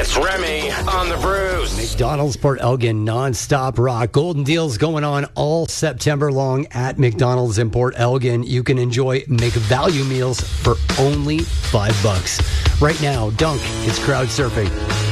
It's Remy on the Brews. McDonald's Port Elgin non-stop rock. Golden deals going on all September long at McDonald's in Port Elgin. You can enjoy McValue meals for only $5. Right now, Dunk, it's crowd surfing.